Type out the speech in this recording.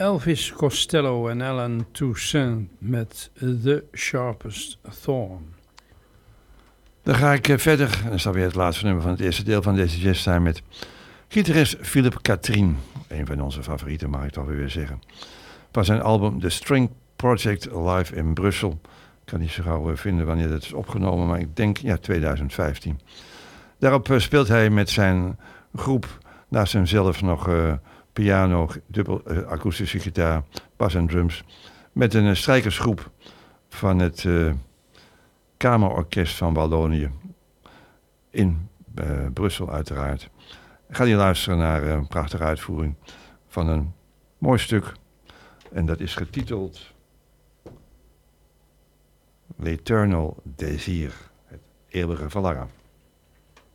Elvis Costello en Alan Toussaint met The Sharpest Thorn. Dan ga ik verder, en dat is alweer het laatste nummer van het eerste deel van deze jazztime, met gitarist Philippe Catherine. Een van onze favorieten, mag ik toch weer zeggen. Van zijn album The String Project live in Brussel. Ik kan niet zo gauw vinden wanneer dat is opgenomen, maar ik denk 2015. Daarop speelt hij met zijn groep, naast hemzelf nog piano, dubbel akoestische gitaar, bas en drums. Met een strijkersgroep van het Kamerorkest van Wallonië. In Brussel uiteraard. Ga je luisteren naar een prachtige uitvoering van een mooi stuk. En dat is getiteld L'Eternal Désir, het eeuwige verlangen.